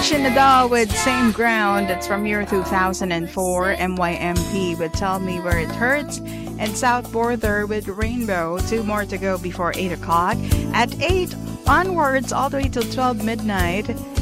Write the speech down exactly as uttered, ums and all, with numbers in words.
Christian Nadal with Same Ground. That's from year two thousand four. M Y M P with Tell Me Where It Hurts. And South Border with Rainbow. Two more to go before eight o'clock. At eight onwards, all the way till twelve midnight,